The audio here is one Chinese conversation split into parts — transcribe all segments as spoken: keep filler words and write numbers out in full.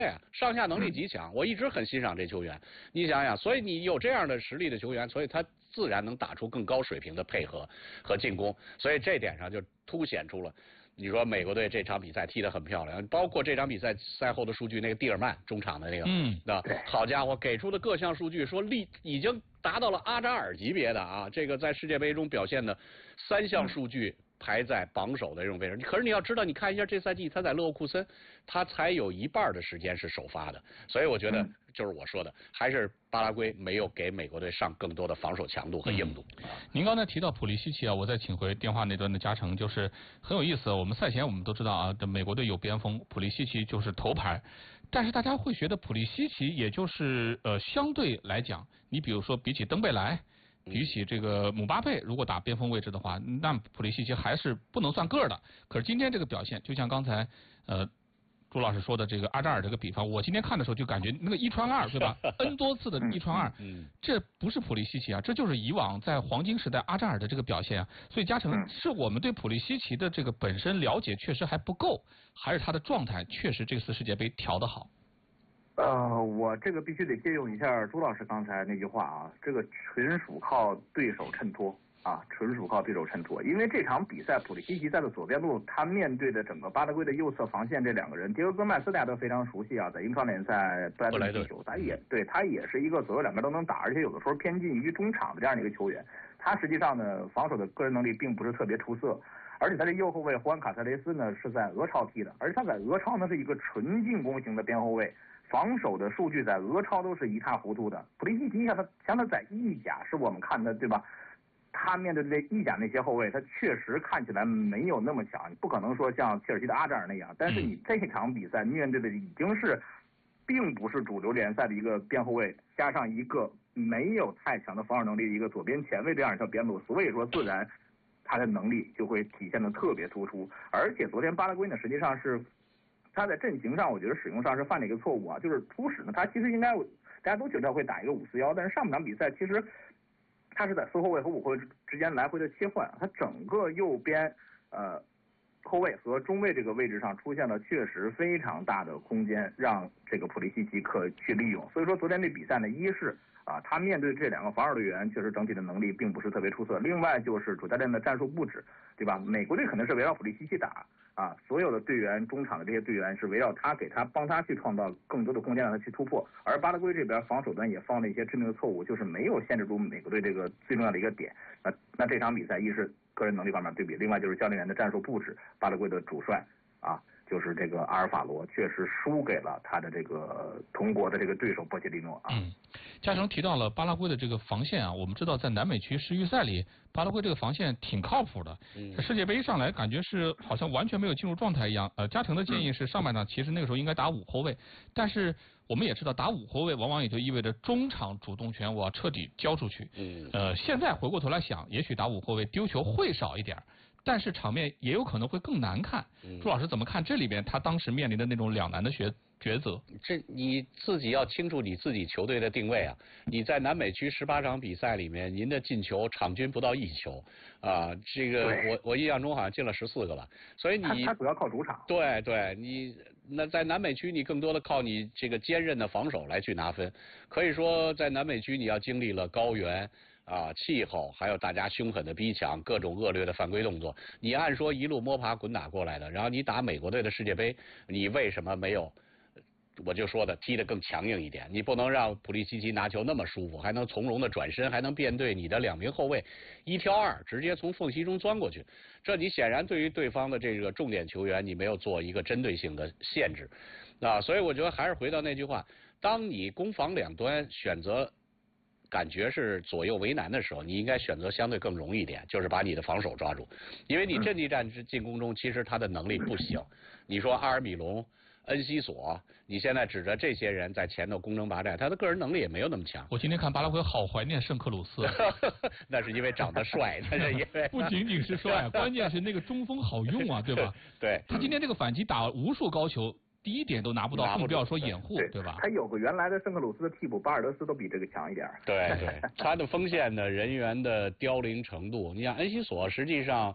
呀，上下能力极强，我一直很欣赏这球员。你想想，所以你有这样的实力的球员，所以他自然能打出更高水平的配合和进攻，所以这点上就凸显出了。你说美国队这场比赛踢得很漂亮，包括这场比赛赛后的数据，那个蒂尔曼中场的那个， 嗯， 那好家伙，给出的各项数据说力已经达到了阿扎尔级别的啊，这个在世界杯中表现的三项数据。排在榜首的这种位置，可是你要知道，你看一下这赛季他在勒沃库森，他才有一半的时间是首发的，所以我觉得就是我说的，还是巴拉圭没有给美国队上更多的防守强度和硬度。 嗯、您刚才提到普利西奇啊，我再请回电话那端的嘉诚，就是很有意思。我们赛前我们都知道啊，这美国队有边锋，普利西奇就是头牌，但是大家会觉得普利西奇也就是呃相对来讲，你比如说比起登贝莱。比起这个姆巴佩，如果打边锋位置的话，那普利西奇还是不能算个的。可是今天这个表现，就像刚才呃朱老师说的这个阿扎尔这个比方，我今天看的时候就感觉那个一传二，对吧？N 多次的一传二， 嗯， 这不是普利西奇啊，这就是以往在黄金时代阿扎尔的这个表现啊。所以嘉诚，是我们对普利西奇的这个本身了解确实还不够，还是他的状态确实这次世界杯调得好？ 呃，我这个必须得借用一下朱老师刚才那句话啊，这个纯属靠对手衬托啊，纯属靠对手衬托。因为这场比赛，普利西奇在的左边路，他面对的整个巴德圭的右侧防线这两个人，迪俄戈麦斯大家都非常熟悉啊，在英超联赛布莱顿踢球，他也对他也是一个左右两边都能打，而且有的时候偏近于中场的这样的一个球员。他实际上呢，防守的个人能力并不是特别出色。而且他的右后卫胡安卡塞雷斯呢是在俄超踢的，而且他在俄超呢是一个纯进攻型的边后卫。防守的数据在俄超都是一塌糊涂的。普利西奇像他像他在意甲是我们看的对吧？他面对这意甲那些后卫，他确实看起来没有那么强，不可能说像切尔西的阿扎尔那样。但是你这场比赛面对的已经是，并不是主流联赛的一个边后卫，加上一个没有太强的防守能力的一个左边前卫这样一条边路，所以说自然他的能力就会体现的特别突出。而且昨天巴拉圭呢，实际上是。他在阵型上，我觉得使用上是犯了一个错误啊，就是初始呢，他其实应该大家都觉得会打一个五四幺，但是上半场比赛其实他是在四后卫和五后卫之间来回的切换，他整个右边呃后卫和中卫这个位置上出现了确实非常大的空间，让这个普利西奇可去利用。所以说昨天这比赛呢，一是啊他面对这两个防守队员，确实整体的能力并不是特别出色，另外就是主教练的战术布置，对吧？美国队可能是围绕普利西奇打。啊，所有的队员，中场的这些队员是围绕他，给他帮他去创造更多的空间，让他去突破。而巴拉圭这边防守端也犯了一些致命的错误，就是没有限制住美国队这个最重要的一个点。那那这场比赛，一是个人能力方面对比，另外就是教练员的战术布置。巴拉圭的主帅啊，就是这个阿尔法罗，确实输给了他的这个同国的这个对手波切蒂诺啊。 嗯，嘉诚提到了巴拉圭的这个防线啊，我们知道在南美区世预赛里，巴拉圭这个防线挺靠谱的。嗯，世界杯上来感觉是好像完全没有进入状态一样。呃，嘉诚的建议是上半场其实那个时候应该打五后卫，但是我们也知道打五后卫往往也就意味着中场主动权我要彻底交出去。嗯，呃，现在回过头来想，也许打五后卫丢球会少一点。但是场面也有可能会更难看。朱老师怎么看这里边他当时面临的那种两难的抉抉择？ 这你自己要清楚你自己球队的定位啊！你在南美区十八场比赛里面，您的进球场均不到一球啊！这个我我印象中好像进了十四个吧，所以你他他主要靠主场。 对对，你那在南美区你更多的靠你这个坚韧的防守来去拿分。可以说在南美区你要经历了高原。啊，气候还有大家凶狠的逼抢，各种恶劣的犯规动作，你按说一路摸爬滚打过来的，然后你打美国队的世界杯，你为什么没有？我就说的踢得更强硬一点，你不能让普利西奇拿球那么舒服，还能从容的转身，还能面对你的两名后卫一挑二，直接从缝隙中钻过去。这你显然对于对方的这个重点球员，你没有做一个针对性的限制啊，所以我觉得还是回到那句话，当你攻防两端选择。感觉是左右为难的时候，你应该选择相对更容易一点，就是把你的防守抓住，因为你阵地战进攻中其实他的能力不行。你说阿尔米隆、恩西索，你现在指着这些人在前头攻城拔寨，他的个人能力也没有那么强。 我今天看巴拉圭好怀念圣克鲁斯， 那是因为长得帅，那是因为不仅仅是帅，关键是那个中锋好用啊，对吧？ 对， 他今天这个反击打无数高球。第一点都拿不到，更不要说掩护， 对, 对吧？ 他有个原来的圣克鲁斯的替补巴尔德斯都比这个强一点。 对对，他的锋线的人员的凋零程度，你像恩西索实际上，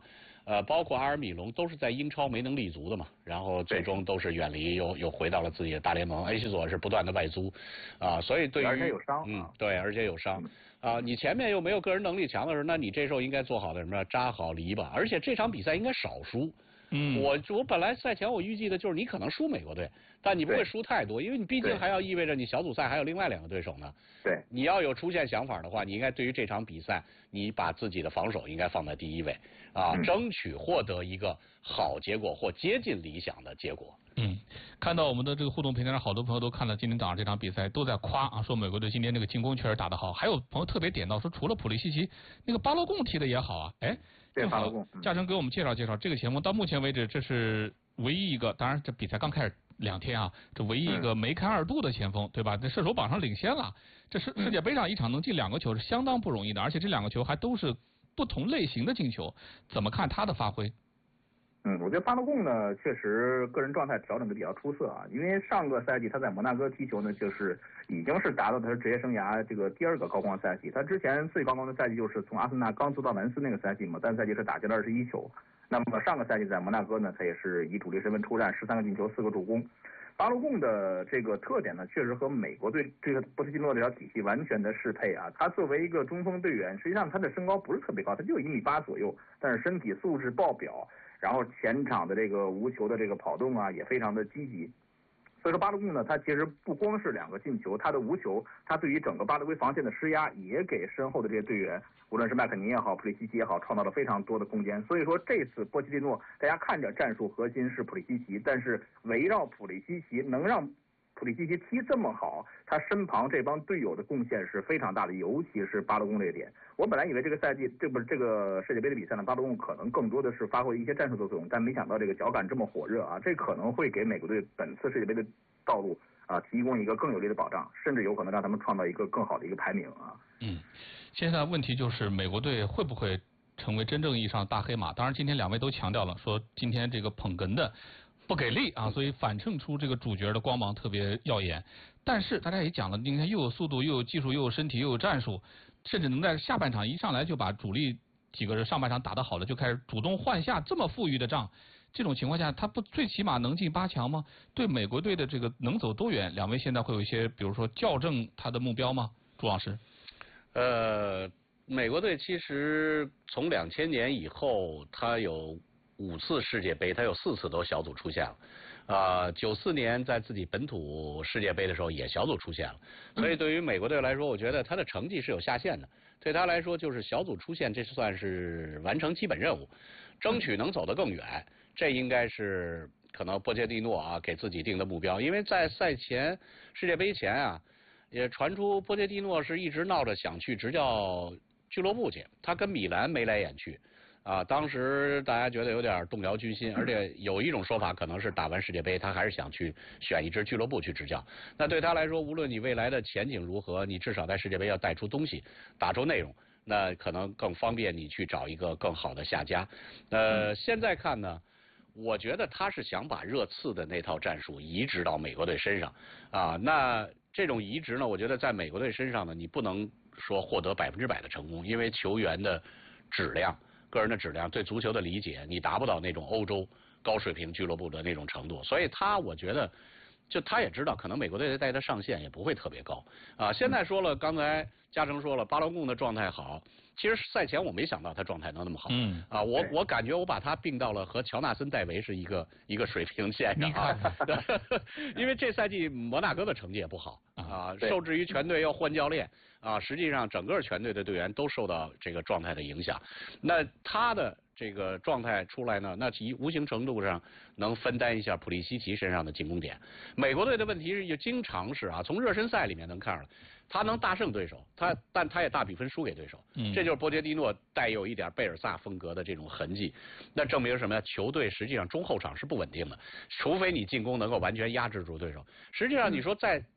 呃，包括阿尔米隆都是在英超没能立足的嘛，然后最终都是远离，又又回到了自己的大联盟。A 西索是不断的外租，啊，所以对于而且有伤， 嗯，对，而且有伤。啊，你前面又没有个人能力强的时候，那你这时候应该做好的什么扎好篱笆，而且这场比赛应该少输。 嗯， 我我本来赛前我预计的就是你可能输美国队，但你不会输太多，因为你毕竟还要意味着你小组赛还有另外两个对手呢。 对， 你要有出线想法的话，你应该对于这场比赛，你把自己的防守应该放在第一位啊， 嗯、 争取获得一个好结果或接近理想的结果。 嗯，看到我们的这个互动平台上，好多朋友都看了今天早上这场比赛，都在夸啊，说美国队今天这个进攻确实打得好。还有朋友特别点到说，除了普利西奇，那个巴洛贡踢的也好啊。哎，正好嘉诚给我们介绍介绍这个前锋，到目前为止这是唯一一个，当然这比赛刚开始两天啊，这唯一一个梅开二度的前锋，对吧？这射手榜上领先了。这世世界杯上一场能进两个球是相当不容易的，而且这两个球还都是不同类型的进球。怎么看他的发挥？ 嗯，我觉得巴洛贡呢，确实个人状态调整的比较出色啊。因为上个赛季他在摩纳哥踢球呢，就是已经是达到他职业生涯这个第二个高光赛季。他之前最高光的赛季就是从阿森纳刚租到门斯那个赛季嘛，单赛季是打进了二十一球。那么上个赛季在摩纳哥呢，他也是以主力身份出战，十三个进球，四个助攻。巴洛贡的这个特点呢，确实和美国队这个波切蒂诺这条体系完全的适配啊。他作为一个中锋队员，实际上他的身高不是特别高，他就一米八左右，但是身体素质爆表。然后前场的这个无球的这个跑动啊，也非常的积极。所以说巴洛贡呢，他其实不光是两个进球，他的无球，他对于整个巴勒圭防线的施压，也给身后的这些队员，无论是麦肯尼也好，普利西奇也好，创造了非常多的空间。所以说这次波切蒂诺，大家看着战术核心是普利西奇，但是围绕普利西奇能让普利西奇踢这么好，他身旁这帮队友的贡献是非常大的，尤其是巴洛贡这一点。我本来以为这个赛季，这不是这个世界杯的比赛呢，巴洛贡可能更多的是发挥一些战术的作用，但没想到这个脚感这么火热啊，这可能会给美国队本次世界杯的道路啊提供一个更有力的保障，甚至有可能让他们创造一个更好的一个排名啊。 嗯，现在问题就是美国队会不会成为真正意义上的大黑马？当然，今天两位都强调了，说今天这个捧哏的不给力啊，所以反衬出这个主角的光芒特别耀眼。但是大家也讲了，你看又有速度，又有技术，又有身体，又有战术，甚至能在下半场一上来就把主力几个人上半场打得好的就开始主动换下，这么富裕的仗，这种情况下他不最起码能进八强吗？对美国队的这个能走多远，两位现在会有一些比如说校正他的目标吗？朱老师？ 呃，美国队其实从两千年以后，他有五次世界杯，他有四次都小组出现了。啊，九四年在自己本土世界杯的时候也小组出现了，所以对于美国队来说，我觉得他的成绩是有下限的。对他来说，就是小组出线，这算是完成基本任务，争取能走得更远。这应该是可能波切蒂诺啊给自己定的目标，因为在赛前世界杯前啊，也传出波切蒂诺是一直闹着想去执教俱乐部去，他跟米兰眉来眼去。啊，当时大家觉得有点动摇军心，而且有一种说法可能是打完世界杯，他还是想去选一支俱乐部去执教。那对他来说，无论你未来的前景如何，你至少在世界杯要带出东西，打出内容，那可能更方便你去找一个更好的下家。呃，现在看呢，我觉得他是想把热刺的那套战术移植到美国队身上啊。那这种移植呢，我觉得在美国队身上呢，你不能说获得百分之百的成功，因为球员的质量。个人的质量对足球的理解，你达不到那种欧洲高水平俱乐部的那种程度，所以他我觉得，就他也知道，可能美国队带他上限也不会特别高啊。现在说了，刚才嘉诚说了，巴洛贡的状态好，其实赛前我没想到他状态能那么好，嗯啊，我我感觉我把他并到了和乔纳森戴维是一个一个水平线上啊，因为这赛季摩纳哥的成绩也不好啊，受制于全队要换教练。啊，实际上整个全队的队员都受到这个状态的影响，那他的这个状态出来呢，那其无形程度上能分担一下普利西奇身上的进攻点。美国队的问题是就经常是啊，从热身赛里面能看出来，他能大胜对手，他但他也大比分输给对手，嗯，这就是波切蒂诺带有一点贝尔萨风格的这种痕迹。那证明什么呀？球队实际上中后场是不稳定的，除非你进攻能够完全压制住对手。实际上你说在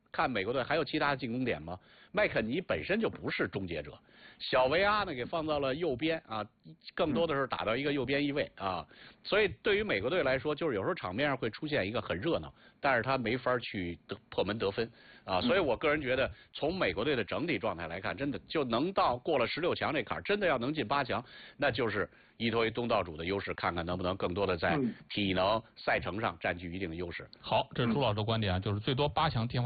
看美国队还有其他的进攻点吗？麦肯尼本身就不是终结者，小维阿呢给放到了右边啊，更多的是打到一个右边翼位啊，所以对于美国队来说，就是有时候场面上会出现一个很热闹，但是他没法去得破门得分啊，所以我个人觉得，从美国队的整体状态来看，真的就能到过了十六强这坎儿，真的要能进八强，那就是依托于东道主的优势，看看能不能更多的在体能赛程上占据一定的优势。 好，这是朱老师的观点啊，就是最多八强天花